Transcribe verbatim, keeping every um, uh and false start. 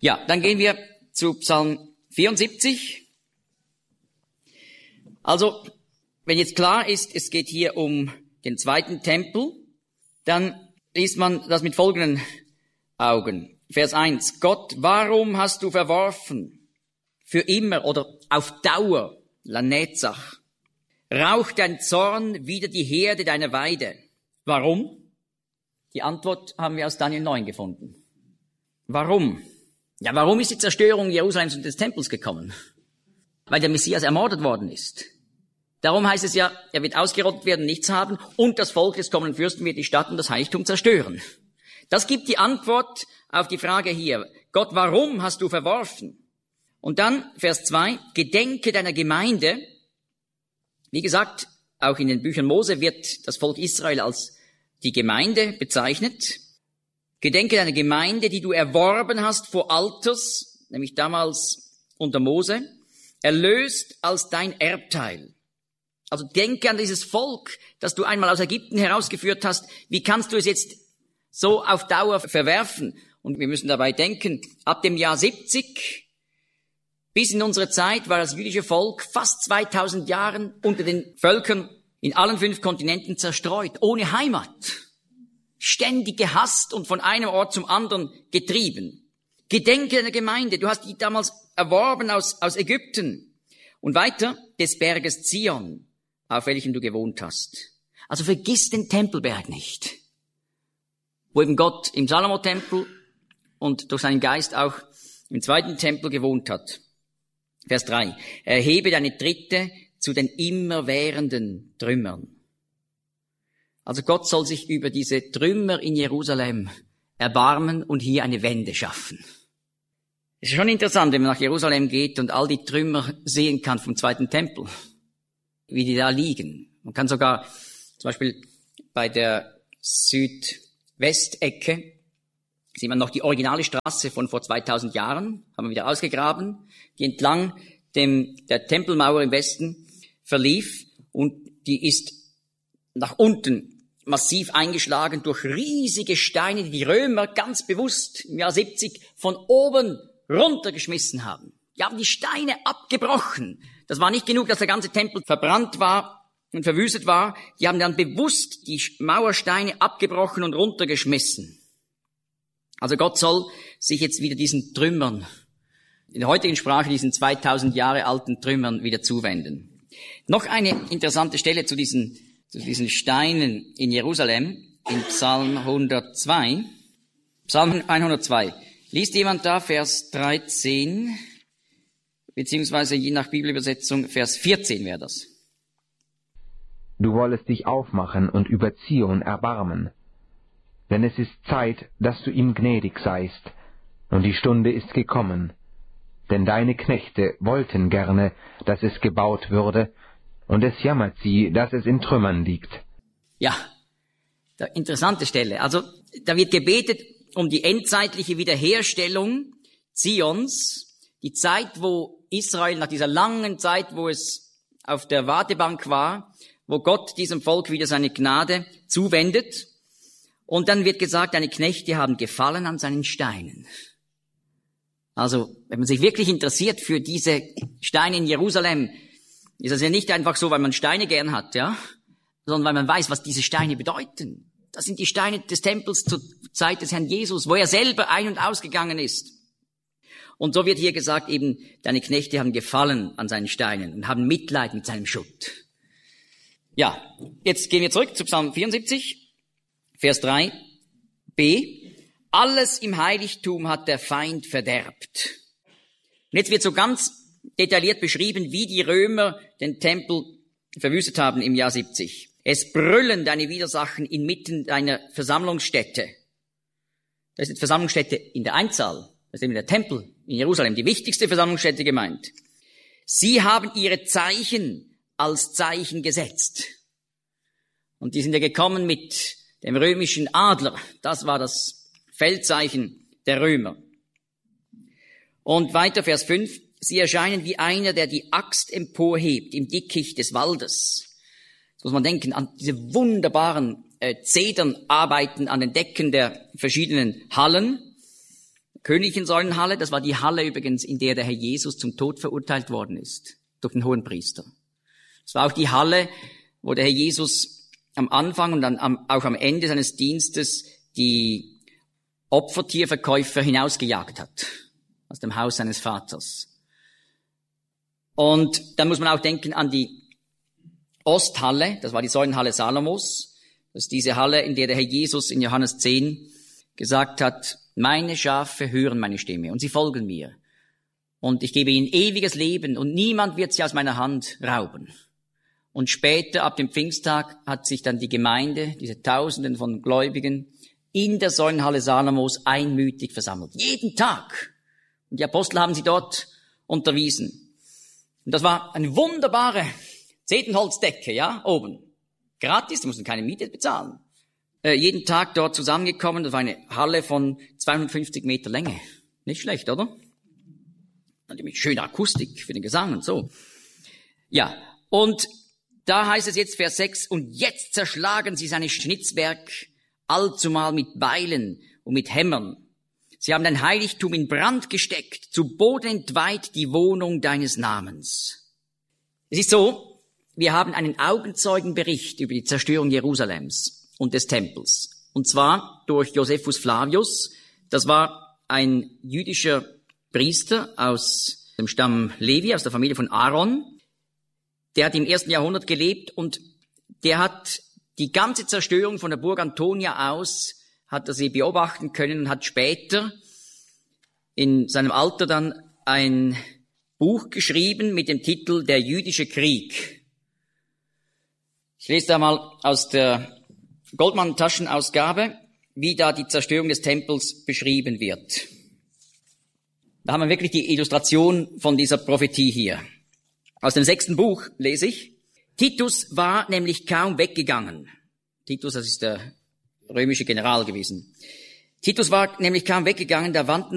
Ja, dann gehen wir zu Psalm vierundsiebzig. Also, wenn jetzt klar ist, es geht hier um den zweiten Tempel, dann liest man das mit folgenden Augen. Vers eins. Gott, warum hast du verworfen? Für immer oder auf Dauer, Lanezach. Raucht dein Zorn wider die Herde deiner Weide. Warum? Die Antwort haben wir aus Daniel neun gefunden. Warum? Ja, warum ist die Zerstörung Jerusalems und des Tempels gekommen? Weil der Messias ermordet worden ist. Darum heißt es ja, er wird ausgerottet werden, nichts haben, und das Volk des kommenden Fürsten wird die Stadt und das Heiligtum zerstören. Das gibt die Antwort auf die Frage hier. Gott, warum hast du verworfen? Und dann, Vers zwei, gedenke deiner Gemeinde. Wie gesagt, auch in den Büchern Mose wird das Volk Israel als die Gemeinde bezeichnet. Gedenke deiner Gemeinde, die du erworben hast vor Alters, nämlich damals unter Mose, erlöst als dein Erbteil. Also denke an dieses Volk, das du einmal aus Ägypten herausgeführt hast. Wie kannst du es jetzt so auf Dauer verwerfen? Und wir müssen dabei denken, ab dem Jahr siebzig bis in unsere Zeit war das jüdische Volk fast zweitausend Jahren unter den Völkern in allen fünf Kontinenten zerstreut, ohne Heimat. Ständig gehasst und von einem Ort zum anderen getrieben. Gedenke deiner Gemeinde, du hast die damals erworben aus, aus Ägypten. Und weiter, des Berges Zion, auf welchem du gewohnt hast. Also vergiss den Tempelberg nicht, wo eben Gott im Salomo-Tempel und durch seinen Geist auch im zweiten Tempel gewohnt hat. Vers drei. Erhebe deine Tritte zu den immerwährenden Trümmern. Also Gott soll sich über diese Trümmer in Jerusalem erbarmen und hier eine Wende schaffen. Es ist schon interessant, wenn man nach Jerusalem geht und all die Trümmer sehen kann vom zweiten Tempel, wie die da liegen. Man kann sogar zum Beispiel bei der Südwestecke sieht man noch die originale Straße von vor zweitausend Jahren, haben wir wieder ausgegraben, die entlang dem, der Tempelmauer im Westen verlief, und die ist nach unten massiv eingeschlagen durch riesige Steine, die die Römer ganz bewusst im Jahr siebzig von oben runtergeschmissen haben. Die haben die Steine abgebrochen. Das war nicht genug, dass der ganze Tempel verbrannt war und verwüstet war. Die haben dann bewusst die Mauersteine abgebrochen und runtergeschmissen. Also Gott soll sich jetzt wieder diesen Trümmern, in der heutigen Sprache diesen zweitausend Jahre alten Trümmern wieder zuwenden. Noch eine interessante Stelle zu diesen, zu diesen Steinen in Jerusalem, in Psalm hundertzwei. Psalm hundertzwei. Liest jemand da Vers dreizehn, beziehungsweise je nach Bibelübersetzung Vers vierzehn wäre das. Du wollest dich aufmachen und über Zion erbarmen. Denn es ist Zeit, dass du ihm gnädig seist, und die Stunde ist gekommen. Denn deine Knechte wollten gerne, dass es gebaut würde, und es jammert sie, dass es in Trümmern liegt. Ja, da, interessante Stelle. Also da wird gebetet um die endzeitliche Wiederherstellung Zions, die Zeit, wo Israel nach dieser langen Zeit, wo es auf der Wartebank war, wo Gott diesem Volk wieder seine Gnade zuwendet. Und dann wird gesagt, deine Knechte haben gefallen an seinen Steinen. Also, wenn man sich wirklich interessiert für diese Steine in Jerusalem, ist das ja nicht einfach so, weil man Steine gern hat, ja, sondern weil man weiß, was diese Steine bedeuten. Das sind die Steine des Tempels zur Zeit des Herrn Jesus, wo er selber ein- und ausgegangen ist. Und so wird hier gesagt, eben, deine Knechte haben gefallen an seinen Steinen und haben Mitleid mit seinem Schutt. Ja, jetzt gehen wir zurück zu Psalm vierundsiebzig, Vers drei b. Alles im Heiligtum hat der Feind verderbt. Und jetzt wird so ganz detailliert beschrieben, wie die Römer den Tempel verwüstet haben im Jahr siebzig. Es brüllen deine Widersachen inmitten deiner Versammlungsstätte. Das ist die Versammlungsstätte in der Einzahl. Das ist eben der Tempel in Jerusalem, die wichtigste Versammlungsstätte gemeint. Sie haben ihre Zeichen als Zeichen gesetzt. Und die sind ja gekommen mit dem römischen Adler. Das war das Feldzeichen der Römer. Und weiter Vers fünf. Sie erscheinen wie einer, der die Axt emporhebt im Dickicht des Waldes. Jetzt muss man denken an diese wunderbaren äh, Zedernarbeiten an den Decken der verschiedenen Hallen. königlichen Säulenhalle. Das war die Halle übrigens, in der der Herr Jesus zum Tod verurteilt worden ist, durch den Hohenpriester. Es war auch die Halle, wo der Herr Jesus am Anfang und dann am, auch am Ende seines Dienstes die Opfertierverkäufer hinausgejagt hat, aus dem Haus seines Vaters. Und dann muss man auch denken an die Osthalle, das war die Säulenhalle Salomos. Das ist diese Halle, in der der Herr Jesus in Johannes zehn gesagt hat, meine Schafe hören meine Stimme und sie folgen mir. Und ich gebe ihnen ewiges Leben und niemand wird sie aus meiner Hand rauben. Und später, ab dem Pfingsttag, hat sich dann die Gemeinde, diese Tausenden von Gläubigen, in der Säulenhalle Salomos einmütig versammelt. Jeden Tag. Und die Apostel haben sie dort unterwiesen. Und das war eine wunderbare Zedernholzdecke, ja, oben. Gratis, die mussten keine Miete bezahlen. Äh, jeden Tag dort zusammengekommen, das war eine Halle von zweihundertfünfzig Meter Länge. Nicht schlecht, oder? Nämlich schöne Akustik für den Gesang und so. Ja, und da heißt es jetzt Vers sechs, und jetzt zerschlagen sie seine Schnitzwerk allzumal mit Beilen und mit Hämmern. Sie haben dein Heiligtum in Brand gesteckt, zu Boden entweiht die Wohnung deines Namens. Es ist so, wir haben einen Augenzeugenbericht über die Zerstörung Jerusalems und des Tempels. Und zwar durch Josephus Flavius. Das war ein jüdischer Priester aus dem Stamm Levi, aus der Familie von Aaron. Der hat im ersten Jahrhundert gelebt und der hat die ganze Zerstörung von der Burg Antonia aus, hat er sie beobachten können und hat später in seinem Alter dann ein Buch geschrieben mit dem Titel Der jüdische Krieg. Ich lese da mal aus der Goldmann-Taschenausgabe, wie da die Zerstörung des Tempels beschrieben wird. Da haben wir wirklich die Illustration von dieser Prophetie hier. Aus dem sechsten Buch lese ich, Titus war nämlich kaum weggegangen. Titus, das ist der römische General gewesen. Titus war nämlich kaum weggegangen, da wandten